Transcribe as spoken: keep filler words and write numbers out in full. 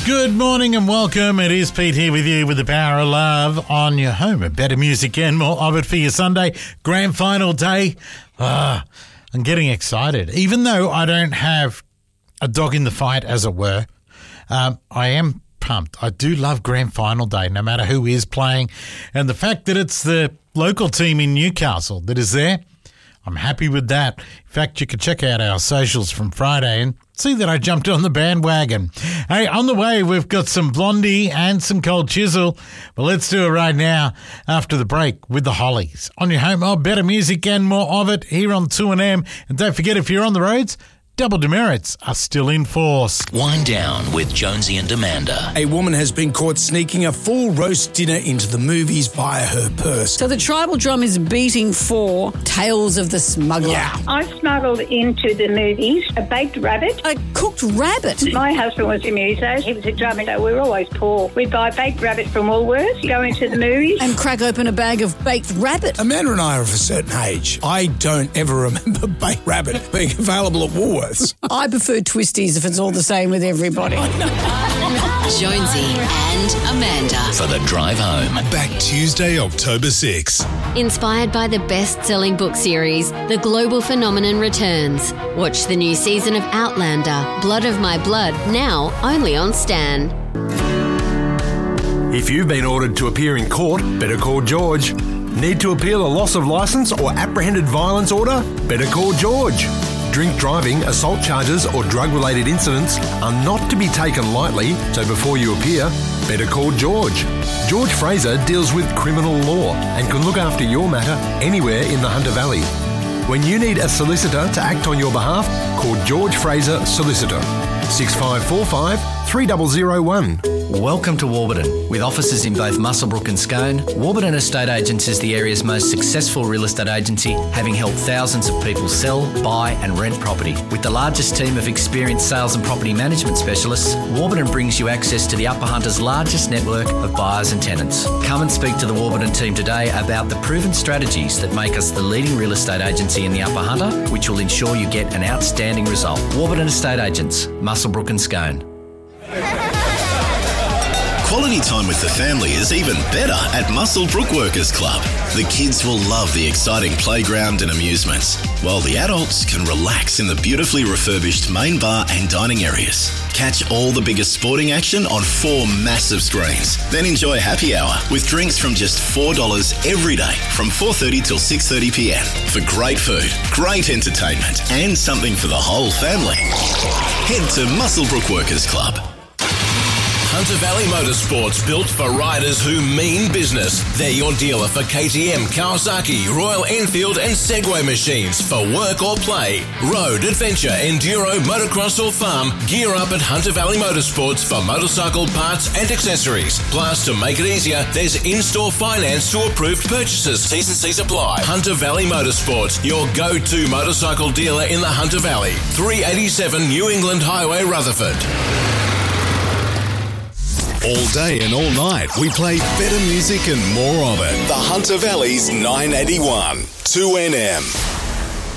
Good morning and welcome. It is Pete here with you with the power of love on your home of better music and more of it for your Sunday grand final day. Ah, I'm getting excited. Even though I don't have a dog in the fight, as it were, um, I am pumped. I do love grand final day, no matter who is playing. And the fact that it's the local team in Newcastle that is there, I'm happy with that. In fact, you can check out our socials from Friday and see that I jumped on the bandwagon. Hey, on the way, we've got some Blondie and some Cold Chisel. But let's do it right now after the break with the Hollies. On your home of better music and more of it here on two N M. And don't forget, if you're on the roads, double demerits are still in force. Wind down with Jonesy and Amanda. A woman has been caught sneaking a full roast dinner into the movies via her purse. So the tribal drum is beating for Tales of the Smuggler. Yeah. I smuggled into the movies a baked rabbit. A cooked rabbit. My husband was a muso. He was a drummer, so we were always poor. We'd buy baked rabbit from Woolworths, go into the movies. And crack open a bag of baked rabbit. Amanda and I are of a certain age. I don't ever remember baked rabbit being available at Woolworths. I prefer twisties if it's all the same with everybody. Jonesy and Amanda. For the drive home. Back Tuesday, October sixth. Inspired by the best-selling book series, The Global Phenomenon returns. Watch the new season of Outlander, Blood of My Blood, now only on Stan. If you've been ordered to appear in court, better call George. Need to appeal a loss of licence or apprehended violence order? Better call George. Drink driving, assault charges or drug-related incidents are not to be taken lightly, so before you appear, better call George. George Fraser deals with criminal law and can look after your matter anywhere in the Hunter Valley. When you need a solicitor to act on your behalf, call George Fraser Solicitor. six five four five, three zero zero one. Welcome to Warburton. With offices in both Muswellbrook and Scone, Warburton Estate Agents is the area's most successful real estate agency, having helped thousands of people sell, buy and rent property. With the largest team of experienced sales and property management specialists, Warburton brings you access to the Upper Hunter's largest network of buyers and tenants. Come and speak to the Warburton team today about the proven strategies that make us the leading real estate agency in the Upper Hunter, which will ensure you get an outstanding result. Warburton Estate Agents, Muswellbrook and Scone. Quality time with the family is even better at Muswellbrook Workers Club. The kids will love the exciting playground and amusements, while the adults can relax in the beautifully refurbished main bar and dining areas. Catch all the biggest sporting action on four massive screens. Then enjoy happy hour with drinks from just four dollars every day from four thirty till six thirty p m for great food, great entertainment and something for the whole family. Head to Muswellbrook Workers Club. Hunter Valley Motorsports, built for riders who mean business. They're your dealer for K T M, Kawasaki, Royal Enfield and Segway machines for work or play. Road, adventure, enduro, motocross or farm, gear up at Hunter Valley Motorsports for motorcycle parts and accessories. Plus, to make it easier, there's in-store finance to approved purchases. T's and C's apply. Hunter Valley Motorsports, your go-to motorcycle dealer in the Hunter Valley. three eighty-seven New England Highway, Rutherford. All day and all night, we play better music and more of it. The Hunter Valley's nine eighty-one, two N M.